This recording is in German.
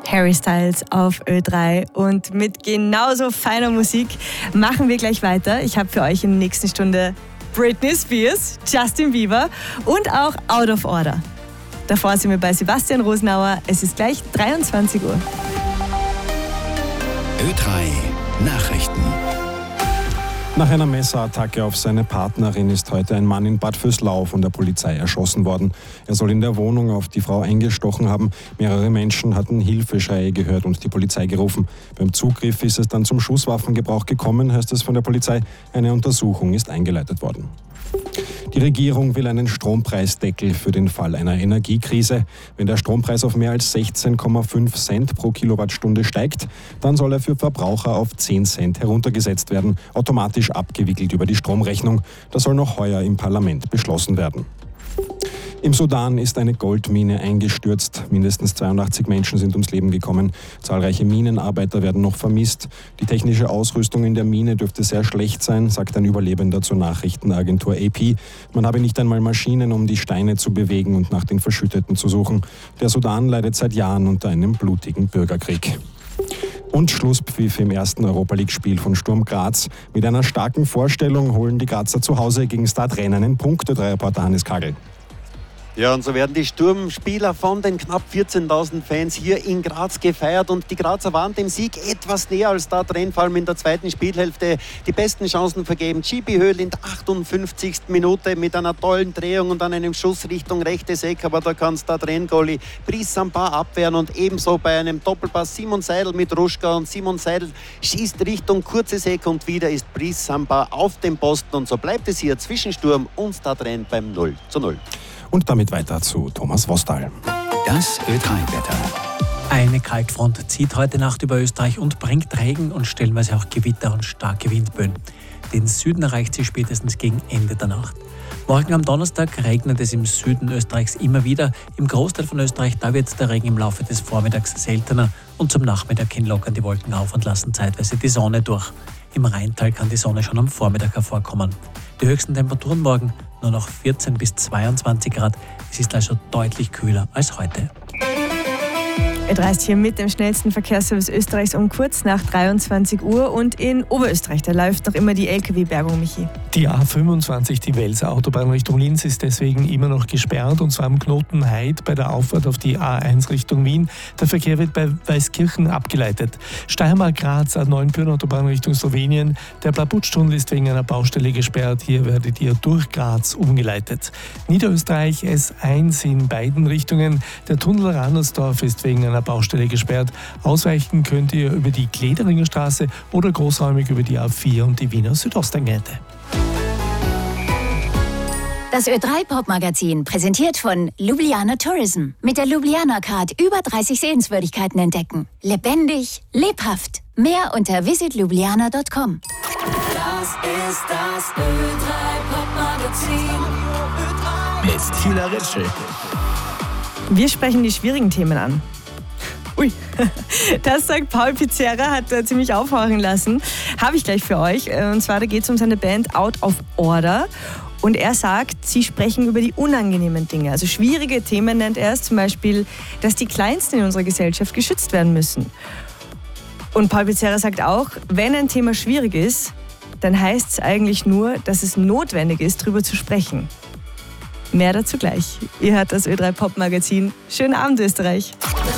Harry Styles auf Ö3 und mit genauso feiner Musik machen wir gleich weiter. Ich habe für euch in der nächsten Stunde Britney Spears, Justin Bieber und auch Out of Order. Davor sind wir bei Sebastian Rosenauer. Es ist gleich 23 Uhr. Ö3 Nachrichten. Nach einer Messerattacke auf seine Partnerin ist heute ein Mann in Bad Vöslau von der Polizei erschossen worden. Er soll in der Wohnung auf die Frau eingestochen haben. Mehrere Menschen hatten Hilfeschreie gehört und die Polizei gerufen. Beim Zugriff ist es dann zum Schusswaffengebrauch gekommen, heißt es von der Polizei. Eine Untersuchung ist eingeleitet worden. Die Regierung will einen Strompreisdeckel für den Fall einer Energiekrise. Wenn der Strompreis auf mehr als 16,5 Cent pro Kilowattstunde steigt, dann soll er für Verbraucher auf 10 Cent heruntergesetzt werden, automatisch abgewickelt über die Stromrechnung. Das soll noch heuer im Parlament beschlossen werden. Im Sudan ist eine Goldmine eingestürzt. Mindestens 82 Menschen sind ums Leben gekommen. Zahlreiche Minenarbeiter werden noch vermisst. Die technische Ausrüstung in der Mine dürfte sehr schlecht sein, sagt ein Überlebender zur Nachrichtenagentur AP. Man habe nicht einmal Maschinen, um die Steine zu bewegen und nach den Verschütteten zu suchen. Der Sudan leidet seit Jahren unter einem blutigen Bürgerkrieg. Und Schlusspfiff im ersten Europa-League-Spiel von Sturm Graz. Mit einer starken Vorstellung holen die Grazer zu Hause gegen Stade Rennes einen Punkt, der Reporter Hannes Kagel. Ja, und so werden die Sturmspieler von den knapp 14.000 Fans hier in Graz gefeiert. Und die Grazer waren dem Sieg etwas näher als Stade Rennes, vor allem in der zweiten Spielhälfte die besten Chancen vergeben. Chibi Höhl in der 58. Minute mit einer tollen Drehung und dann einem Schuss Richtung rechtes Eck. Aber da kann Stade Rennes-Goalie Brice Samba abwehren. Und ebenso bei einem Doppelpass Simon Seidel mit Ruschka. Und Simon Seidel schießt Richtung kurzes Eck. Und wieder ist Brice Samba auf dem Posten. Und so bleibt es hier zwischen Sturm und Stade Rennes beim 0:0. Und damit weiter zu Thomas Wostal. Das Ö3-Wetter. Eine Kaltfront zieht heute Nacht über Österreich und bringt Regen und stellenweise auch Gewitter und starke Windböen. Den Süden erreicht sie spätestens gegen Ende der Nacht. Morgen am Donnerstag regnet es im Süden Österreichs immer wieder. Im Großteil von Österreich, da wird der Regen im Laufe des Vormittags seltener und zum Nachmittag hin lockern die Wolken auf und lassen zeitweise die Sonne durch. Im Rheintal kann die Sonne schon am Vormittag hervorkommen. Die höchsten Temperaturen morgen nur noch 14 bis 22 Grad. Es ist also deutlich kühler als heute. Er reist hier mit dem schnellsten Verkehrsservice Österreichs um kurz nach 23 Uhr und in Oberösterreich, da läuft noch immer die LKW-Bergung, Michi. Die A25, die Welser Autobahn Richtung Linz, ist deswegen immer noch gesperrt und zwar am Knoten Heid bei der Auffahrt auf die A1 Richtung Wien. Der Verkehr wird bei Weißkirchen abgeleitet. Steiermark-Graz A9 Pyrenautobahn Richtung Slowenien. Der Blabutsch-Tunnel ist wegen einer Baustelle gesperrt. Hier werdet ihr durch Graz umgeleitet. Niederösterreich S1 in beiden Richtungen. Der Tunnel Rannersdorf ist wegen einer Baustelle gesperrt. Ausweichen könnt ihr über die Glederinger Straße oder großräumig über die A4 und die Wiener Südosttangente. Das Ö3-Pop-Magazin, präsentiert von Ljubljana Tourism. Mit der Ljubljana Card über 30 Sehenswürdigkeiten entdecken. Lebendig, lebhaft. Mehr unter visitljubljana.com. Das ist das Ö3-Pop-Magazin. Mit Tina Ritschel. Wir sprechen die schwierigen Themen an. Ui, das sagt Paul Pizzerra, hat ziemlich aufhorchen lassen. Habe ich gleich für euch. Und zwar, da geht es um seine Band Out of Order. Und er sagt, sie sprechen über die unangenehmen Dinge. Also schwierige Themen nennt er es, zum Beispiel, dass die Kleinsten in unserer Gesellschaft geschützt werden müssen. Und Paul Pizzerra sagt auch, wenn ein Thema schwierig ist, dann heißt es eigentlich nur, dass es notwendig ist, darüber zu sprechen. Mehr dazu gleich. Ihr hört das Ö3 Pop Magazin. Schönen Abend, Österreich.